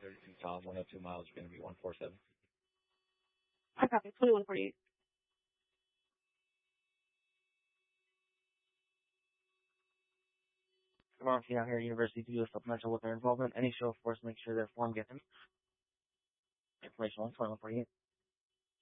32 Tom, 102 miles, you're going to be 147. I copy. 2148. Tomorrow, out here at University to do a supplemental with their involvement. Any show of force, make sure their form gets them. Information on 2148.